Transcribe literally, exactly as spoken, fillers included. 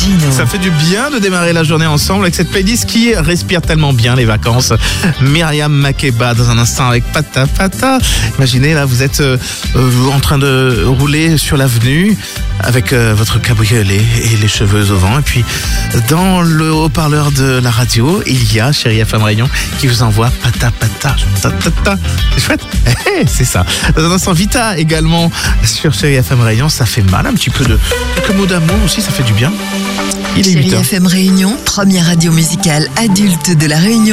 Gino. Ça fait du bien de démarrer la journée ensemble avec cette playlist qui respire tellement bien les vacances. Myriam Makeba dans un instant avec Pata Pata. Imaginez là, vous êtes euh, euh, en train de rouler sur l'avenue avec euh, votre cabriolet et les cheveux au vent. Et puis dans le haut-parleur de la radio, il y a Chérie F M Réunion qui vous envoie Pata Pata. Ta, ta, ta. C'est chouette. C'est ça. Dans un instant, Vita également sur Chérie F M Réunion. Ça fait mal un petit peu de quelques mots d'amour aussi, ça fait du bien. Il est huit Chérie heures. F M Réunion, première radio musicale adulte de la Réunion.